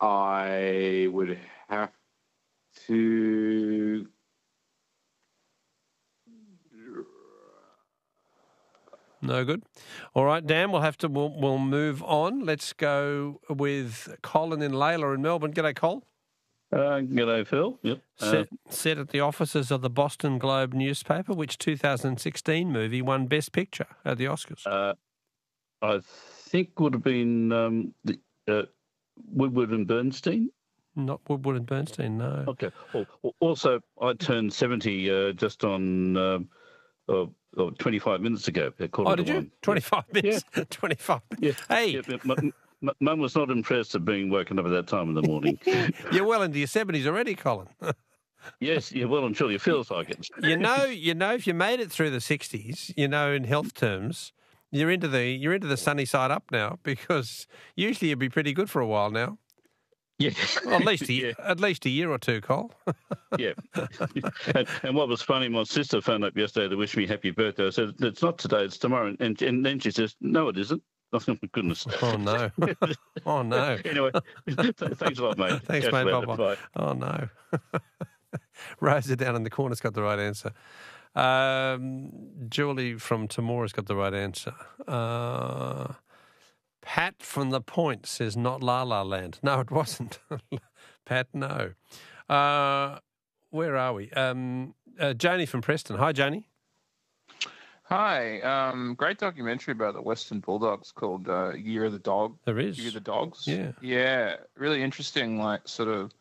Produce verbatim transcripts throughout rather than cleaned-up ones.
I would have to... No good. All right, Dan, we'll have to, we'll, we'll move on. Let's go with Colin in Layla in Melbourne. G'day, Col. Uh, g'day, Phil. Yep. Set, Uh, set at the offices of the Boston Globe newspaper, which two thousand sixteen movie won Best Picture at the Oscars? Uh, I think would have been um, the, uh, Woodward and Bernstein. Not Woodward and Bernstein, no. Okay. Well, also, I turned seventy uh, just on um, uh, oh, twenty-five minutes ago. Oh, did you? One. twenty-five minutes? Yeah. twenty-five minutes. Yeah. Hey. Yeah, my, my, Mum was not impressed at being woken up at that time in the morning. You're well into your seventies already, Colin. Yes, yeah, well and truly, it feels like it. you know, you know, if you made it through the sixties, you know, in health terms, you're into the you're into the sunny side up now, because usually you'd be pretty good for a while now. Yeah, well, at least a, yeah. at least a year or two, Cole. Yeah, and, and what was funny, my sister phoned up yesterday to wish me happy birthday. I said, "It's not today; it's tomorrow." And and then she says, "No, it isn't." Oh, my goodness. Oh, no. Oh, no. Anyway, thanks a lot, mate. Thanks, Catch mate. later. Bye-bye. Bye. Oh, no. Rosa down in the corner's got the right answer. Um, Julie from Tamora's got the right answer. Uh, Pat from The Point says not La La Land. No, it wasn't. Pat, no. Uh, where are we? Um, uh, Janie from Preston. Hi, Janie. Hi. Um, great documentary about the Western Bulldogs called uh, Year of the Dog. There is. Year of the Dogs. Yeah. Yeah. Really interesting, like, sort of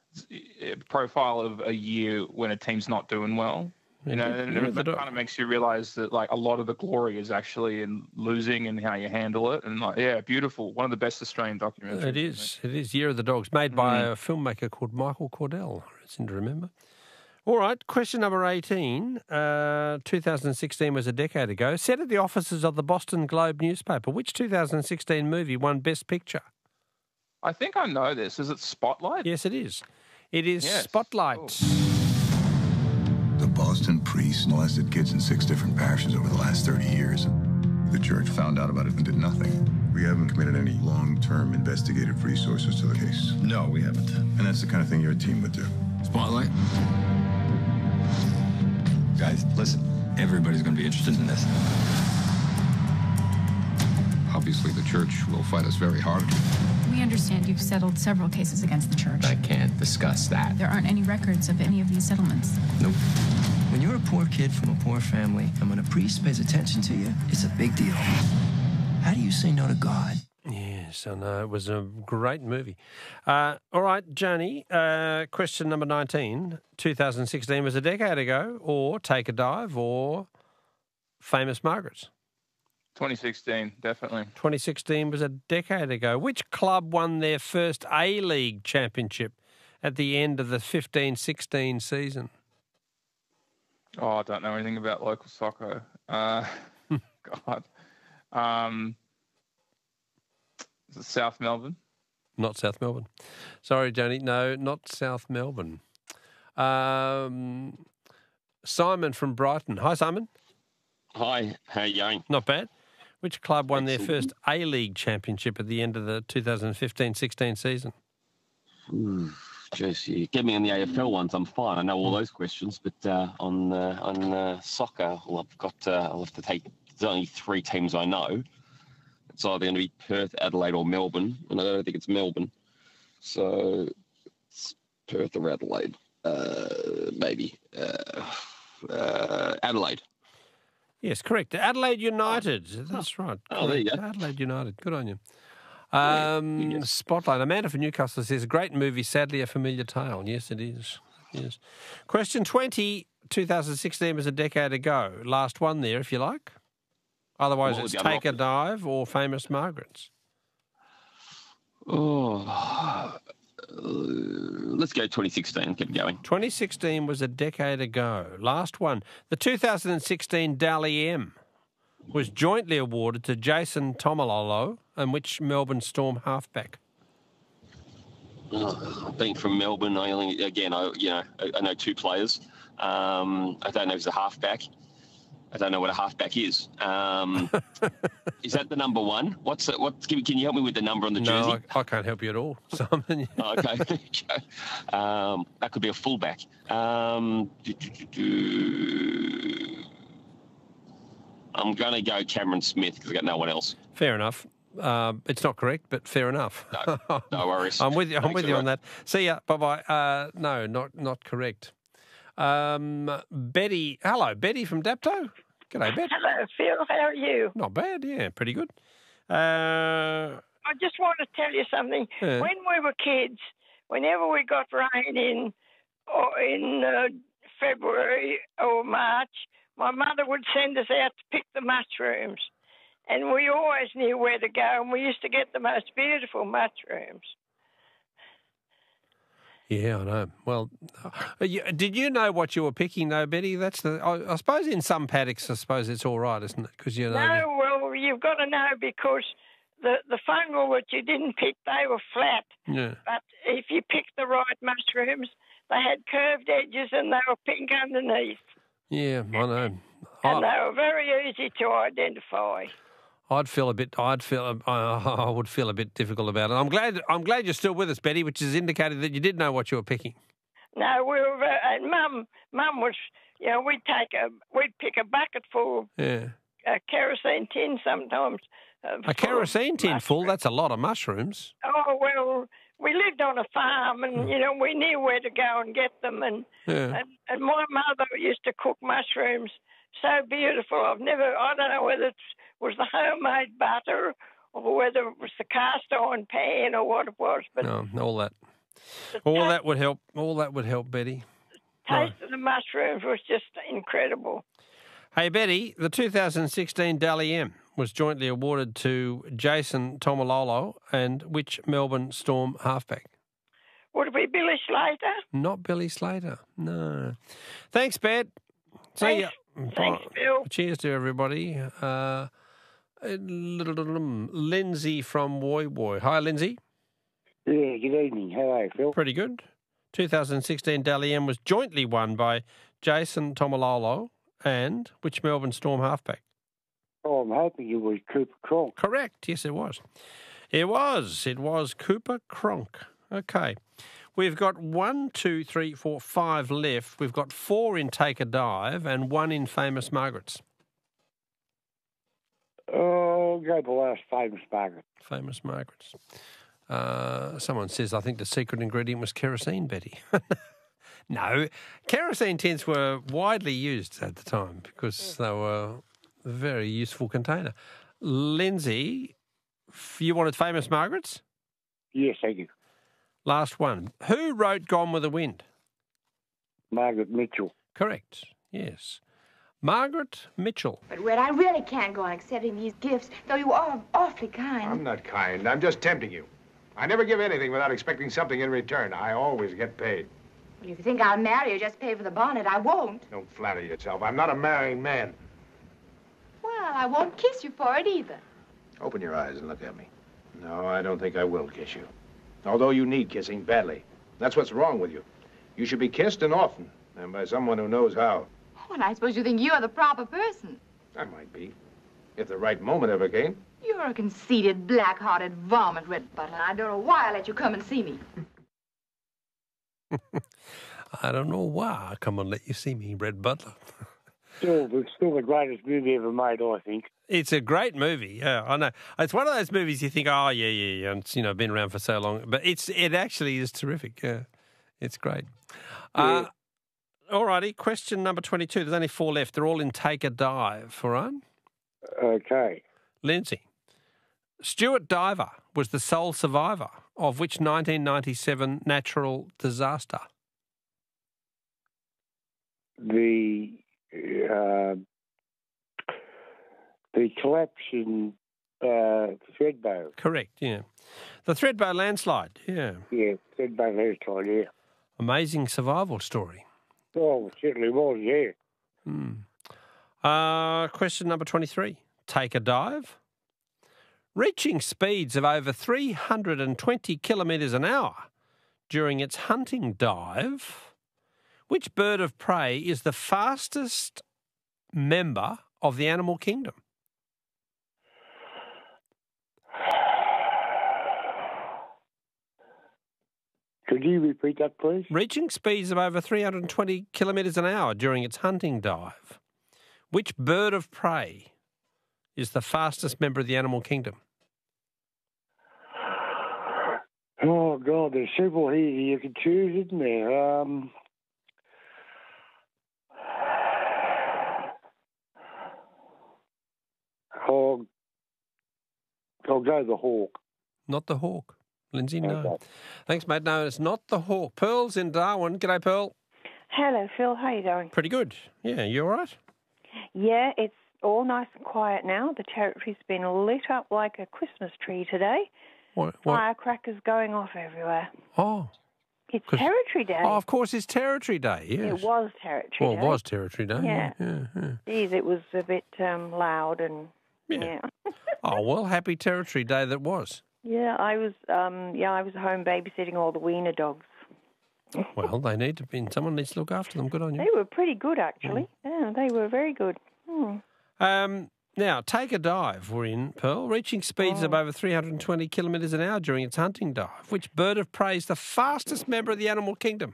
profile of a year when a team's not doing well. You know, and it, it kind of makes you realise that, like, a lot of the glory is actually in losing and how you handle it. And, like, yeah, beautiful. One of the best Australian documentaries. It is. It is Year of the Dogs, made by mm. a filmmaker called Michael Cordell. I seem to remember. All right, question number eighteen. Uh, two thousand sixteen was a decade ago. Set at the offices of the Boston Globe newspaper. Which two thousand sixteen movie won Best Picture? I think I know this. Is it Spotlight? Yes, it is. It is yes. Spotlight. Cool. The Boston priests molested kids in six different parishes over the last thirty years. The church found out about it and did nothing. We haven't committed any long-term investigative resources to the case. No, we haven't. And that's the kind of thing your team would do. Spotlight? Guys, listen. Everybody's going to be interested in this. Obviously, the church will fight us very hard. We understand you've settled several cases against the church. I can't discuss that. There aren't any records of any of these settlements. Nope. When you're a poor kid from a poor family, and when a priest pays attention to you, it's a big deal. How do you say no to God? Yes, I know. It was a great movie. Uh, all right, Johnny, uh, question number nineteen. two thousand sixteen was a decade ago, or Take a Dive, or Famous Margaret's? twenty sixteen, definitely. twenty sixteen was a decade ago. Which club won their first A-League championship at the end of the fifteen sixteen season? Oh, I don't know anything about local soccer. Uh, God. Um... Is it South Melbourne? Not South Melbourne. Sorry, Johnny. No, not South Melbourne. Um, Simon from Brighton. Hi, Simon. Hi. How are you going? Not bad. Which club won Excellent. their first A-League championship at the end of the two thousand fifteen sixteen season? Hmm. Jeez, you get me on the A F L ones, I'm fine. I know all those questions, but uh, on uh, on uh, soccer, well, I've got. Uh, I'll have to take. There's only three teams I know. It's either going to be Perth, Adelaide, or Melbourne, and I don't think it's Melbourne. So it's Perth or Adelaide, uh, maybe. Uh, uh, Adelaide. Yes, correct. Adelaide United. That's right. Oh, there you go. Adelaide United. Good on you. Um, yes. Spotlight. Amanda from Newcastle says, great movie, sadly a familiar tale. Yes, it is. Yes. Question twenty. two thousand sixteen was a decade ago. Last one there, if you like. Otherwise, What it's was the Take a Dive or Famous Margaret's. Oh, uh, let's go twenty sixteen. Keep going. twenty sixteen was a decade ago. Last one. The two thousand sixteen Dally M was jointly awarded to Jason Tomalolo and which Melbourne Storm halfback? Oh, being from Melbourne, I only again, I you know, I, I know two players. Um, I don't know if he's a halfback. I don't know what a halfback is. Um, is that the number one? What's it? What? Can you help me with the number on the jersey? No, I, I can't help you at all, Simon. Oh, okay. um, that could be a fullback. Um, I'm going to go Cameron Smith because I've got no one else. Fair enough. Um, it's not correct, but fair enough. No, no worries. I'm with you. I'm Thanks with you a on lot. that. See ya. Bye bye. Uh, no, not not correct. Um, Betty. Hello, Betty from Dapto. G'day, Bet. Hello, Phil. How are you? Not bad. Yeah, pretty good. Uh, I just want to tell you something. Yeah. When we were kids, whenever we got rain in or in uh, February or March, my mother would send us out to pick the mushrooms. And we always knew where to go, and we used to get the most beautiful mushrooms. yeah, I know. Well, uh, you, did you know what you were picking, though, Betty? That's the. I, I suppose in some paddocks, I suppose it's all right, isn't it? Because you know. No, well, you've got to know because the, the fungal that you didn't pick, they were flat. Yeah. But if you picked the right mushrooms, they had curved edges and they were pink underneath. Yeah, I know. And I, they were very easy to identify. I'd feel a bit. I'd feel. Uh, I would feel a bit difficult about it. I'm glad. I'm glad you're still with us, Betty, which has indicated that you did know what you were picking. No, we were, uh, and Mum, Mum was, you know, we'd take a, we'd pick a bucket full, Yeah. a kerosene tin sometimes. Uh, A kerosene tin full. That's a lot of mushrooms. Oh well, we lived on a farm, and you know we knew where to go and get them, and Yeah. and, and my mother used to cook mushrooms so beautiful. I've never, I don't know whether it was the homemade butter or whether it was the cast iron pan or what it was, but No, all that. the All ta- that would help. All that would help, Betty. taste of the mushrooms was just incredible. Hey, Betty, the two thousand sixteen Dally M was jointly awarded to Jason Tomalolo and which Melbourne Storm halfback? Would it be Billy Slater? Not Billy Slater. No. Thanks, Bet. See Thanks. ya. Thanks, Bill. Cheers to everybody. Uh, Lindsay from Woy Woy. Hi, Lindsay. Yeah, good evening. How are you, Phil? Pretty good. two thousand sixteen Dally M was jointly won by Jason Tomalolo and which Melbourne Storm halfback? Oh, I'm hoping it was Cooper Cronk. Correct. Yes, it was. It was. It was Cooper Cronk. Okay. We've got one, two, three, four, five left. We've got four in Take a Dive and one in Famous Margaret's. Oh, go the last Famous Margaret. Famous Margaret's. Uh, someone says, I think the secret ingredient was kerosene, Betty. No, kerosene tins were widely used at the time because they were a very useful container. Lindsay, you wanted Famous Margaret's? Yes, thank you. Last one. Who wrote Gone with the Wind? Margaret Mitchell. Correct, yes. Margaret Mitchell. But, Red, I really can't go on accepting these gifts, though you are awfully kind. I'm not kind. I'm just tempting you. I never give anything without expecting something in return. I always get paid. Well, if you think I'll marry you, just pay for the bonnet. I won't. Don't flatter yourself. I'm not a marrying man. Well, I won't kiss you for it either. Open your eyes and look at me. No, I don't think I will kiss you. Although you need kissing badly. That's what's wrong with you. You should be kissed and often, and by someone who knows how. Oh, and I suppose you think you're the proper person. I might be, if the right moment ever came. You're a conceited, black-hearted varmint, Red Butler, and I don't know why I let you come and see me. I don't know why I come and let you see me, Red Butler. Still, it's still the greatest movie ever made, I think. It's a great movie. Yeah, I know. It's one of those movies you think, oh, yeah, yeah, yeah. And it's, you know, been around for so long. But it's it actually is terrific. Yeah, it's great. Yeah. Uh, all righty. Question number twenty-two. There's only four left. They're all in Take a Dive, all right? Okay. Lindsay. Stuart Diver was the sole survivor of which nineteen ninety-seven natural disaster? The uh, the collapse in uh, Thredbo. Correct, yeah. The Thredbo landslide, yeah. Yeah, Thredbo landslide, yeah. Amazing survival story. Oh, it certainly was, yeah. Hmm. Uh, question number twenty-three. Take a Dive. Reaching speeds of over three hundred twenty kilometres an hour during its hunting dive, which bird of prey is the fastest member of the animal kingdom? Could you repeat that, please? Reaching speeds of over three hundred twenty kilometres an hour during its hunting dive. Which bird of prey is the fastest member of the animal kingdom? Oh, God, there's several here you can choose, isn't there? Um, I'll, I'll go the hawk. Not the hawk. Lindsay, no. Okay. Thanks, mate. No, it's not the hawk. Pearl's in Darwin. G'day, Pearl. Hello, Phil. How are you doing? Pretty good. Yeah, you all right? Yeah, it's all nice and quiet now. The territory's been lit up like a Christmas tree today. What, what? Firecrackers going off everywhere. Oh. It's Territory Day. Oh, of course, it's Territory Day, yes. It was Territory well, Day. Well, it was Territory Day. Yeah. yeah, yeah. Geez, it was a bit um, loud and, yeah. yeah. Oh, well, happy Territory Day that was. Yeah, I was um, Yeah, I was home babysitting all the wiener dogs. Well, they need to be, someone needs to look after them. Good on you. They were pretty good, actually. Mm. Yeah, they were very good. Hmm. Um, now, Take a Dive, we're in, Pearl, reaching speeds oh. of over three hundred twenty kilometres an hour during its hunting dive. Which bird of prey is the fastest member of the animal kingdom?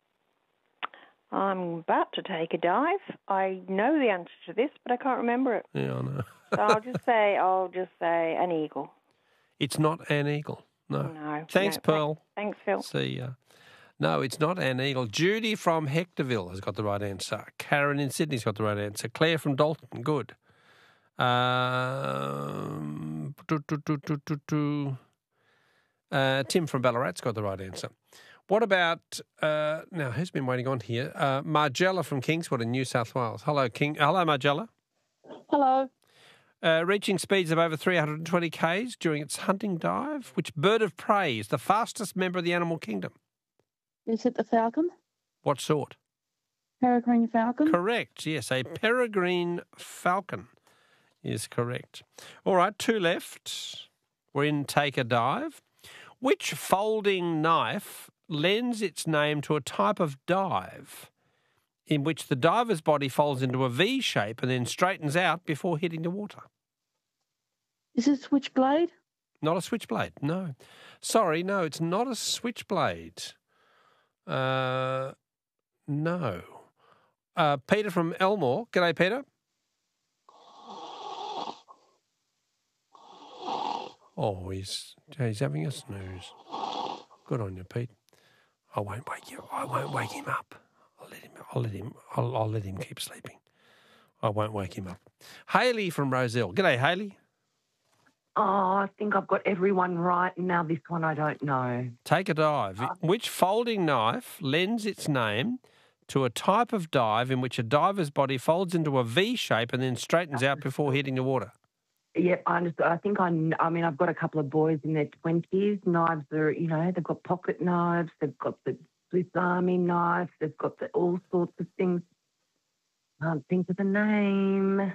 I'm about to take a dive. I know the answer to this, but I can't remember it. Yeah, I know. So I'll just say, I'll just say an eagle. It's not an eagle. No. No. Thanks, no. Pearl. Thanks, Phil. See ya. No, it's not an eagle. Judy from Hectorville has got the right answer. Karen in Sydney's got the right answer. Claire from Dalton, good. Um, do, do, do, do, do, do. Uh, Tim from Ballarat's got the right answer. What about, uh, now, who's been waiting on here? Uh, Margella from Kingswood in New South Wales. Hello, King. Hello, Margella. Hello. Uh, reaching speeds of over three hundred twenty kays during its hunting dive. Which bird of prey is the fastest member of the animal kingdom? Is it the falcon? What sort? Peregrine falcon? Correct, yes. A peregrine falcon is correct. All right, two left. We're in Take a Dive. Which folding knife lends its name to a type of dive in which the diver's body folds into a V shape and then straightens out before hitting the water? Is it switchblade? Not a switchblade, no. Sorry, no, it's not a switchblade. Uh, no. Uh, Peter from Elmore. G'day, Peter. Oh, he's he's having a snooze. Good on you, Pete. I won't wake you. I won't wake him up. I'll let him. I'll let him. I'll, I'll let him keep sleeping. I won't wake him up. Hayley from Roselle. G'day, Hayley. Oh, I think I've got everyone right. Now this one I don't know. Take a dive. Uh, Which folding knife lends its name to a type of dive in which a diver's body folds into a V shape and then straightens out before hitting the water? Yeah, I understand. I think I. I mean, I've got a couple of boys in their twenties. Knives are, you know, they've got pocket knives. They've got the Swiss Army knife. They've got the, all sorts of things. Can't think of the name.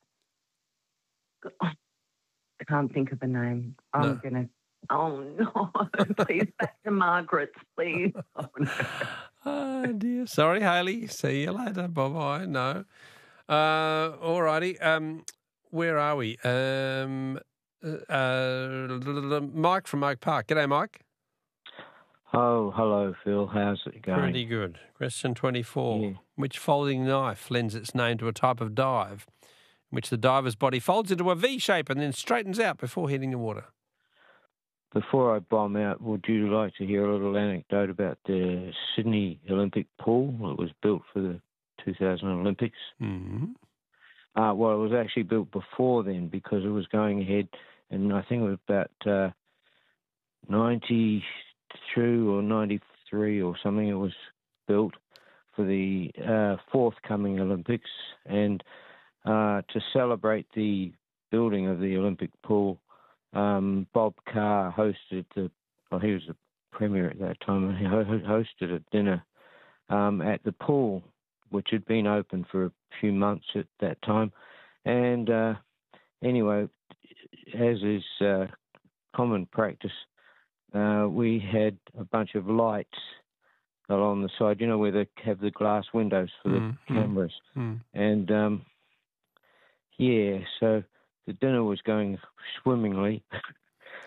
I can't think of the name. I'm No. gonna. Oh no! Please, back to Margaret's, please. Oh, no. Oh, dear. Sorry, Hayley. See you later. Bye-bye. No. Uh, all righty. Um, where are we? Um, uh, Mike from Oak Park. G'day, Mike. Oh, hello, Phil. How's it going? Pretty good. Question twenty-four. Yeah. Which folding knife lends its name to a type of dive in which the diver's body folds into a V shape and then straightens out before hitting the water? Before I bomb out, would you like to hear a little anecdote about the Sydney Olympic pool that was built for the two thousand Olympics? Mm-hmm. Uh, well, it was actually built before then because it was going ahead, and I think it was about uh, ninety-two or ninety-three or something. It was built for the uh, forthcoming Olympics, and uh, to celebrate the building of the Olympic pool, um, Bob Carr hosted the. Well, he was the premier at that time, and he hosted a dinner um, at the pool, which had been open for a few months at that time. And uh, anyway, as is uh, common practice, uh, we had a bunch of lights along the side, you know, where they have the glass windows for the Mm, mm, cameras. mm. And um, yeah, so the dinner was going swimmingly.